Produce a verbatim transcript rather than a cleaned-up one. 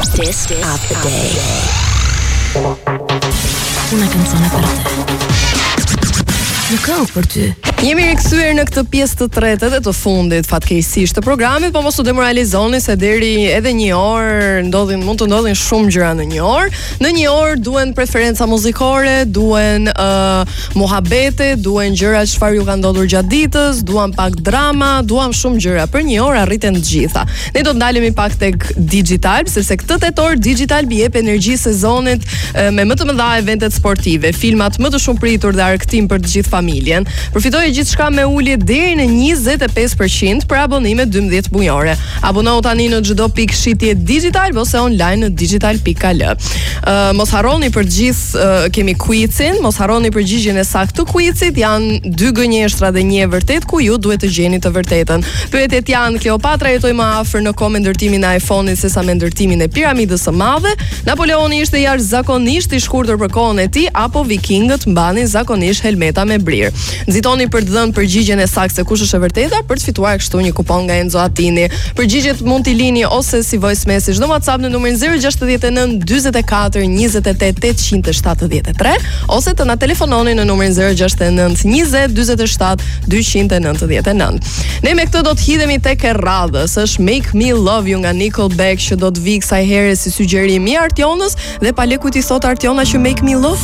Artist of the Day. Una canzone per te. Në këngë për ty. Jemi rikthyer në këtë pjesë të tretë dhe të fundit fatkeqësisht të programit, po mos u demoralizoni se deri edhe një orë ndodhin mund të ndodhin shumë gjëra në një orë. Në një orë duhen preferenca muzikore, duhen uh, muhabete, duhen gjëra çfarë ju ka ndodhur gjatë ditës, duan pak drama, duam shumë gjëra. Për një orë arriten të gjitha. Ne do të ndalemi pak tek digital, sepse këtë tetor digital bie jep energji sezonit uh, me më të mëdha eventet sportive, filmat më të shumë pritur dhe argëtim për të gjithë familjen. Përfitoj gjithçka me ulje deri në njëzet e pesë përqind për abonime dymbëdhjetë mujore. Abonohu tani në çdo pikë shitje digital ose online në digital pikë al. Uh, mos harroni për gjithë uh, kemi quizin, mos harroni përgjigjen e saktë të quizit, janë dy gënjeshtra dhe një e vërtet ku ju duhet të gjeni të vërtetën. Pyetjet janë: Kleopatra jetoi më afër në kohë me ndërtimin e iPhone-it sesa me ndërtimin e piramidës së madhe? Napoleoni ishte jashtëzakonisht i shkurtër për kohën e tij apo vikingët mbanin zakonisht helmeta me brir? Nxitoni për të dhënë përgjigjen e saktë se kush është e vërteta për të fituar kështu një kupon nga Enzo Attini. Përgjigjet mund t'i lini ose si voice message në WhatsApp në numrin zero gjasht nënt dyzet e katër njëzet e tetë tetëqind shtatëdhjetë e tre ose të na telefononi në numrin zero gjasht nënt njëzet dyzet e shtatë dyqind e nëntëdhjetë e nëntë. Ne me këtë do të hidhemi tek e radhës, është Make Me Love You nga Nickelback që do të vi kësaj here si sugjerim i Artionës dhe pa lekujt i thot Artiona që Make Me Love